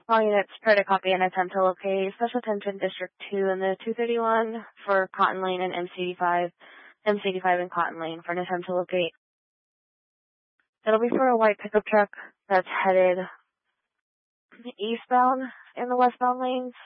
All units try to copy and attempt to locate Special Attention District 2 in the 231 for Cotton Lane and MC85 and Cotton Lane for an attempt to locate. It'll be for a white pickup truck that's headed eastbound in the westbound lanes.